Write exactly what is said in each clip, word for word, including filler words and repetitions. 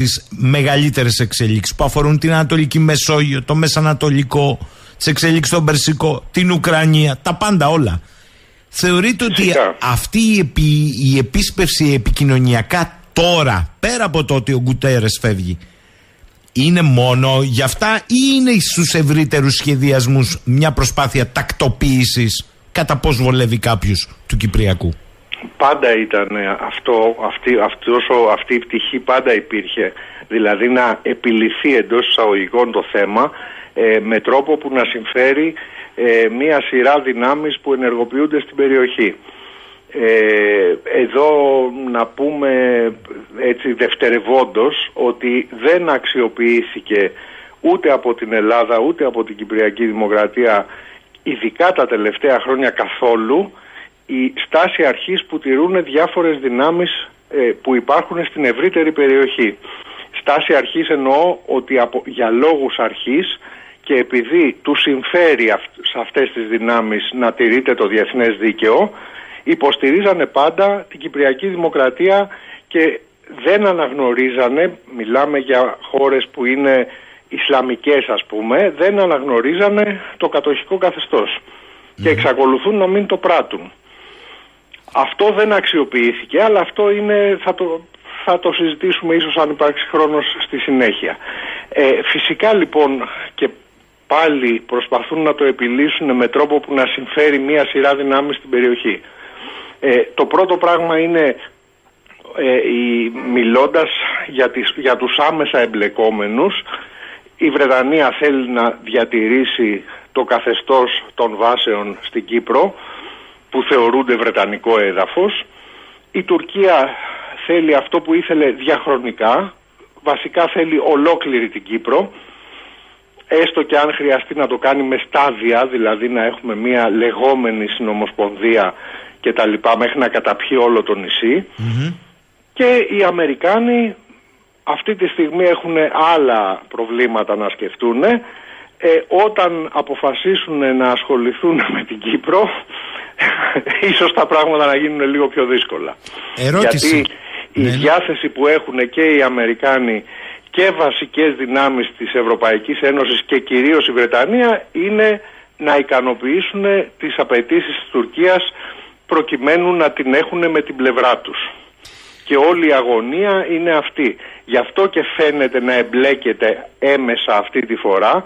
τις μεγαλύτερες εξελίξεις που αφορούν την Ανατολική Μεσόγειο, το Μεσανατολικό, τις εξελίξεις στον Περσικό, την Ουκρανία, τα πάντα όλα. Θεωρείτε ότι Φυσικά. αυτή η, επί, η επίσπευση επικοινωνιακά τώρα, πέρα από το ότι ο Γκουτέρες φεύγει, είναι μόνο για αυτά ή είναι στους ευρύτερους σχεδιασμούς μια προσπάθεια τακτοποίησης κατά πώς βολεύει κάποιους του Κυπριακού? Πάντα ήταν αυτό, αυτή, αυτός, αυτή η πτυχή πάντα υπήρχε. Δηλαδή να επιληθεί εντός εισαγωγικών το θέμα ε, με τρόπο που να συμφέρει ε, μία σειρά δυνάμεις που ενεργοποιούνται στην περιοχή. Ε, εδώ να πούμε έτσι δευτερευόντως ότι δεν αξιοποιήθηκε ούτε από την Ελλάδα ούτε από την Κυπριακή Δημοκρατία, ειδικά τα τελευταία χρόνια, καθόλου η στάση αρχής που τηρούν διάφορες δυνάμεις ε, που υπάρχουν στην ευρύτερη περιοχή. Στάση αρχής εννοώ ότι από, για λόγους αρχής και επειδή του συμφέρει αυ, σε αυτές τις δυνάμεις να τηρείται το διεθνές δίκαιο, υποστηρίζανε πάντα την Κυπριακή Δημοκρατία και δεν αναγνωρίζανε, μιλάμε για χώρες που είναι Ισλαμικές ας πούμε, δεν αναγνωρίζανε το κατοχικό καθεστώς mm. και εξακολουθούν να μην το πράττουν. Αυτό δεν αξιοποιήθηκε, αλλά αυτό είναι, θα το, θα το συζητήσουμε ίσως αν υπάρξει χρόνος στη συνέχεια. Ε, φυσικά λοιπόν και πάλι προσπαθούν να το επιλύσουν με τρόπο που να συμφέρει μία σειρά δυνάμεις στην περιοχή. Ε, το πρώτο πράγμα είναι ε, η, μιλώντας για, τις, για τους άμεσα εμπλεκόμενους, η Βρετανία θέλει να διατηρήσει το καθεστώς των βάσεων στην Κύπρο που θεωρούνται βρετανικό έδαφος. Η Τουρκία θέλει αυτό που ήθελε διαχρονικά, βασικά θέλει ολόκληρη την Κύπρο, έστω και αν χρειαστεί να το κάνει με στάδια, δηλαδή να έχουμε μια λεγόμενη συνομοσπονδία και τα λοιπά μέχρι να καταπιεί όλο το νησί. Mm-hmm. Και οι Αμερικάνοι αυτή τη στιγμή έχουν άλλα προβλήματα να σκεφτούν. Ε, όταν αποφασίσουν να ασχοληθούν με την Κύπρο, ίσως τα πράγματα να γίνουν λίγο πιο δύσκολα. Ερώτηση. Γιατί η ναι. διάθεση που έχουν και οι Αμερικάνοι και βασικές δυνάμεις της Ευρωπαϊκής Ένωσης και κυρίως η Βρετανία είναι να ικανοποιήσουν τις απαιτήσεις της Τουρκίας προκειμένου να την έχουν με την πλευρά τους. Και όλη η αγωνία είναι αυτή. Γι' αυτό και φαίνεται να εμπλέκεται έμεσα αυτή τη φορά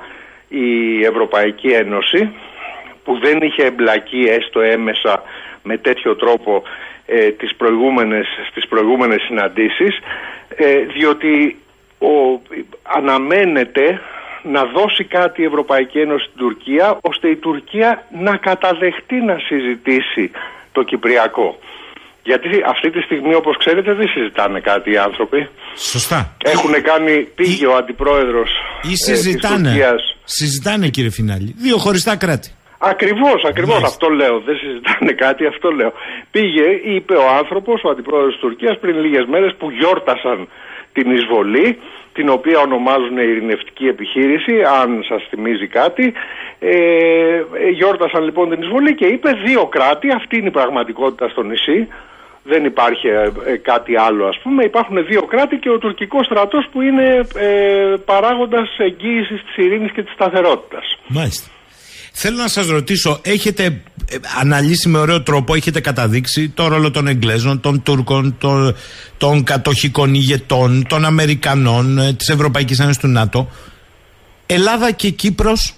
η Ευρωπαϊκή Ένωση, που δεν είχε εμπλακεί έστω έμεσα με τέτοιο τρόπο ε, τις προηγούμενες, στις προηγούμενες συναντήσεις, ε, διότι ο, αναμένεται να δώσει κάτι η Ευρωπαϊκή Ένωση στην Τουρκία, ώστε η Τουρκία να καταδεχτεί να συζητήσει το Κυπριακό. Γιατί αυτή τη στιγμή, όπως ξέρετε, δεν συζητάνε κάτι οι άνθρωποι. Σωστά. Έχουν κάνει, πήγε ή, ο αντιπρόεδρος ή συζητάνε, ε, της Τουρκίας. Συζητάνε, κύριε Φινάλη, δύο χωριστά κράτη. Ακριβώς, ακριβώς, yes. αυτό λέω. Δεν συζητάνε κάτι, αυτό λέω. Πήγε, είπε ο άνθρωπος, ο αντιπρόεδρος της Τουρκίας, πριν λίγες μέρες που γιόρτασαν την εισβολή, την οποία ονομάζουν ειρηνευτική επιχείρηση, αν σας θυμίζει κάτι. Ε, γιόρτασαν λοιπόν την εισβολή και είπε δύο κράτη, αυτή είναι η πραγματικότητα στο νησί. Δεν υπάρχει ε, ε, κάτι άλλο ας πούμε. Υπάρχουν δύο κράτη και ο τουρκικός στρατός που είναι ε, παράγοντας εγγύησης της ειρήνης και της σταθερότητας. Μάλιστα. Θέλω να σας ρωτήσω, έχετε αναλύσει με ωραίο τρόπο, έχετε καταδείξει το ρόλο των Εγγλέζων, των Τούρκων, των, των κατοχικών ηγετών, των Αμερικανών, της Ευρωπαϊκής Ένωσης, του ΝΑΤΟ. Ελλάδα και Κύπρος,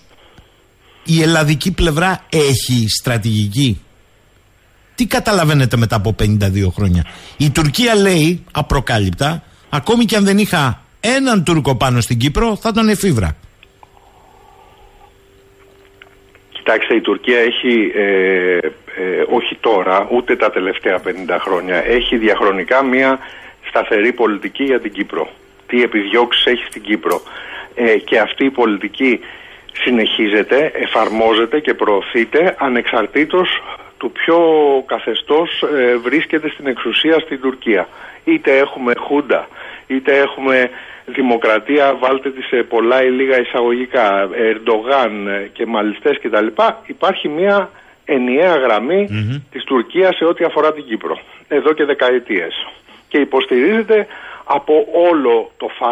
η ελλαδική πλευρά έχει στρατηγική? Τι καταλαβαίνετε μετά από πενήντα δύο χρόνια? Η Τουρκία λέει απροκάλυπτα, ακόμη και αν δεν είχα έναν Τούρκο πάνω στην Κύπρο θα τον εφήβρα. Κοιτάξτε, η Τουρκία έχει, ε, ε, όχι τώρα, ούτε τα τελευταία πενήντα χρόνια, έχει διαχρονικά μια σταθερή πολιτική για την Κύπρο. Τι επιδιώξεις έχει στην Κύπρο. Ε, και αυτή η πολιτική συνεχίζεται, εφαρμόζεται και προωθείται ανεξαρτήτως του ποιο καθεστώς ε, βρίσκεται στην εξουσία στην Τουρκία. Είτε έχουμε χούντα, είτε έχουμε δημοκρατία, βάλτε τη σε πολλά ή λίγα εισαγωγικά, Ερντογάν και μαλιστές κτλ. Υπάρχει μια ενιαία γραμμή mm-hmm. της Τουρκίας σε ό,τι αφορά την Κύπρο, εδώ και δεκαετίες. Και υποστηρίζεται από όλο το φάσμα